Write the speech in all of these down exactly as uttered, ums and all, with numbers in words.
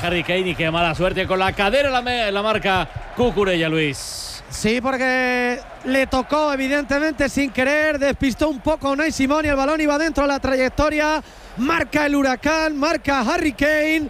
Harry Kane y qué mala suerte con la cadera en la, la marca Cucurella, Luis. Sí, porque le tocó evidentemente sin querer, despistó un poco a Unai Simón y el balón iba dentro de la trayectoria. Marca el Huracán, marca Harry Kane.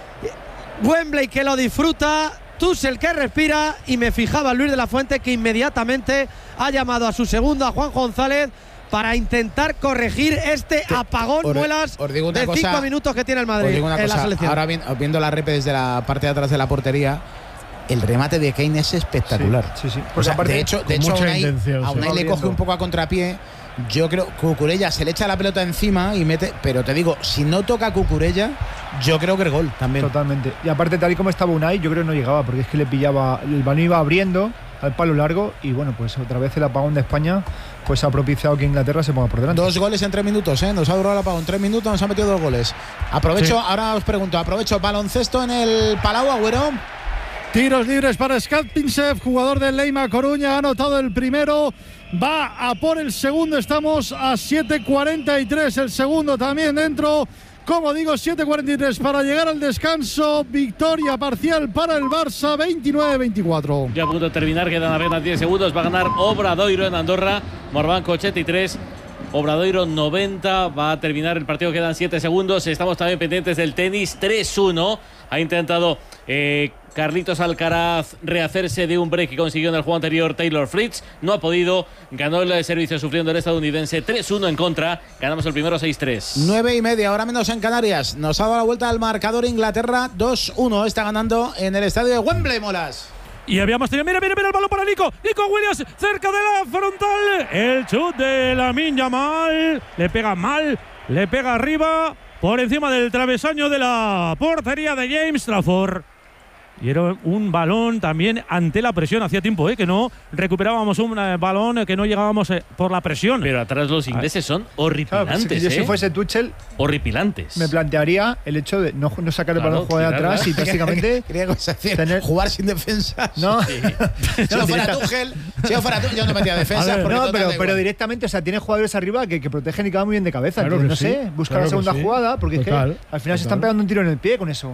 Wembley que lo disfruta, Tuchel que respira, y me fijaba Luis de la Fuente que inmediatamente ha llamado a su segundo, a Juan González, para intentar corregir este apagón Os- muelas os digo una de cosa, cinco minutos que tiene el Os Madrid digo una en la cosa, selección. ahora vi- viendo la repe desde la parte de atrás de la portería, el remate de Kane es espectacular. Sí, sí. sí. O Pues sea, aparte, de hecho, de con hecho a mucha Unai, intención, a sí. Unai le Abriendo. coge un poco a contrapié. Yo creo que Cucurella se le echa la pelota encima y mete. Pero te digo, si no toca a Cucurella, yo creo que el gol también. Totalmente. Y aparte, tal y como estaba Unai, yo creo que no llegaba, porque es que le pillaba, el balón iba abriendo al palo largo y bueno, pues otra vez el apagón de España pues ha propiciado que Inglaterra se ponga por delante. Dos goles en tres minutos, ¿eh? Nos ha durado el apagón. Tres minutos, nos han metido dos goles. Aprovecho, Sí. ahora os pregunto, aprovecho baloncesto en el Palau, Agüero. Tiros libres para Scott Pinsef, jugador del Leima Coruña, ha anotado el primero, va a por el segundo, estamos a siete cuarenta y tres, el segundo también dentro, como digo, siete cuarenta y tres para llegar al descanso, victoria parcial para el Barça, veintinueve veinticuatro. Ya a punto de terminar, quedan apenas diez segundos, va a ganar Obradoiro en Andorra, Morbanco ochenta y tres. Obradoiro noventa, va a terminar el partido, quedan siete segundos. Estamos también pendientes del tenis, tres uno. Ha intentado eh, Carlitos Alcaraz rehacerse de un break que consiguió en el juego anterior Taylor Fritz. No ha podido, ganó el servicio sufriendo el estadounidense, tres uno en contra. Ganamos el primero seis tres. Nueve y media, ahora menos en Canarias. Nos ha dado la vuelta al marcador Inglaterra, dos uno. Está ganando en el estadio de Wembley, Molas. Y habíamos tenido, mira, mira, mira el balón para Nico. Nico Williams cerca de la frontal. El chut de Lamine Yamal. Le pega mal, le pega arriba, por encima del travesaño de la portería de James Trafford. Y era un balón también ante la presión. Hacía tiempo ¿eh? que no recuperábamos un eh, balón, eh, que no llegábamos eh, por la presión. Pero atrás los ingleses son Claro, pues horripilantes. es que yo ¿eh? si fuese Tuchel, Horripilantes. me plantearía el hecho de no, no sacar el Claro, balón jugar de tirarla. atrás y prácticamente Quería decir, tener- jugar sin defensas. no, Sí. Si yo fuera Tuchel, si yo fuera Tuchel, yo no metía defensas. A ver, porque no, total pero, da pero igual. directamente, o sea, tiene jugadores arriba que, que protegen y quedan muy bien de cabeza. Claro Entonces, que no sí, sé, buscar claro la segunda que sí. jugada, porque es Total, que al final se total. están pegando un tiro en el pie con eso.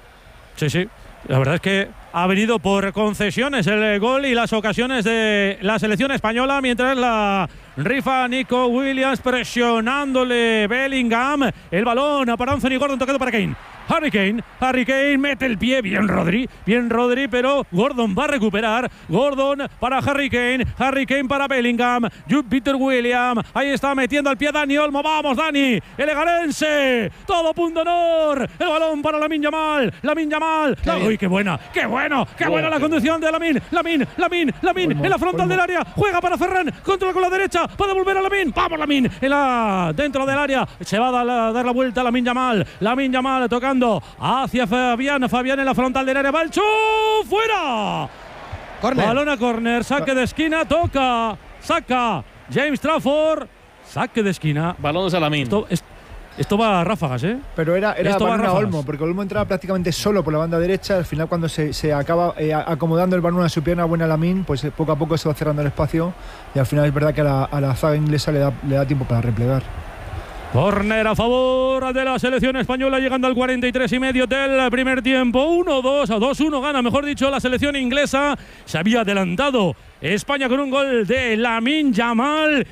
Sí, sí. La verdad es que ha venido por concesiones el gol y las ocasiones de la selección española, mientras la rifa Nico Williams presionándole Bellingham. El balón para Anthony Gordon, tocado para Kane. Harry Kane, Harry Kane mete el pie, bien Rodri, bien Rodri, pero Gordon va a recuperar. Gordon para Harry Kane, Harry Kane para Bellingham, Jude Peter Williams, ahí está metiendo al pie Dani Olmo, vamos Dani, el egarense, todo punto honor, el balón para Lamine Yamal, Lamine Yamal, Qué bien. uy qué buena, qué bueno, qué buena la conducción de Lamine, Lamine, Lamine, Lamine, Olmo, en la frontal Olmo. del área, juega para Ferran, controla con la derecha, va a devolver a Lamine, vamos Lamine, en la, dentro del área, se va a dar la, dar la vuelta a Lamine Yamal, Lamine Yamal tocando hacia Fabián, Fabián en la frontal del área, va el chuf, fuera. Córner. Balón a córner, saque de esquina, toca, saca James Trafford, saque de esquina. Balones a Lamine. Esto, es- esto va a ráfagas, ¿eh? Pero era, era Esto va balón a ráfagas. Olmo, porque Olmo entraba prácticamente solo por la banda derecha. Al final, cuando se, se acaba eh, acomodando el balón a su pierna buena Lamine, pues eh, poco a poco se va cerrando el espacio. Y al final es verdad que a la, a la zaga inglesa le da, le da tiempo para replegar. Córner a favor de la selección española, llegando al cuarenta y tres y medio del primer tiempo. uno dos a dos uno gana, mejor dicho, la selección inglesa. Se había adelantado España con un gol de Lamine Yamal.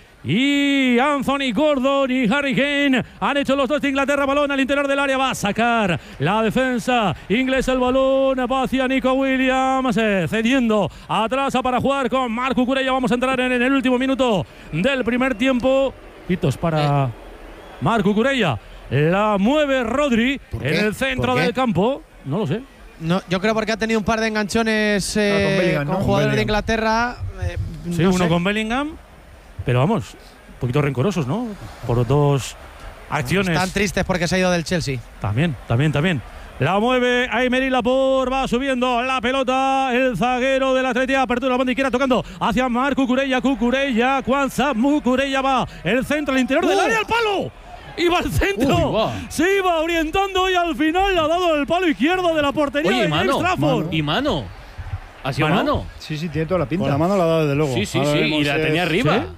Y Anthony Gordon y Harry Kane han hecho los dos de Inglaterra. Balón al interior del área, va a sacar la defensa inglesa. El balón va hacia Nico Williams, eh, cediendo atrás para jugar con Marc Cucurella. Vamos a entrar en, en el último minuto del primer tiempo. Pitos para Eh. Marc Cucurella. La mueve Rodri ¿Por en qué? el centro ¿Por qué? del campo. No lo sé. No, yo creo porque ha tenido un par de enganchones eh, Ah, con Bellingham, con ¿no? jugadores de Bellingham. Inglaterra. eh, Sí, no uno sé. con Bellingham. Pero vamos, un poquito rencorosos, ¿no? Por dos acciones. Están tristes porque se ha ido del Chelsea. También, también, también. La mueve Aymeri Laporte, va subiendo la pelota, el zaguero del Atleti, apertura la banda izquierda tocando hacia Marc Cucurella, Cucurella, Kwanzaa, Cucurella va, el centro, el interior del ¡Oh! área, al palo. Iba al centro, Uy, va. se iba orientando y al final le ha dado el palo izquierdo de la portería Oye, de James mano, Trafford. y mano. ¿Ha sido ¿Mano? mano? Sí, sí, tiene toda la pinta. Con la mano la ha dado desde luego. Sí, sí, Ahora sí, veremos y la si tenía es- arriba. ¿Sí?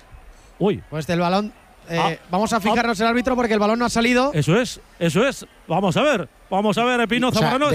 Uy, Pues del balón. eh, Ah, vamos a fijarnos en el árbitro porque el balón no ha salido. eso es, eso es. Vamos a ver, vamos a ver, Pino O sea, Zamorano.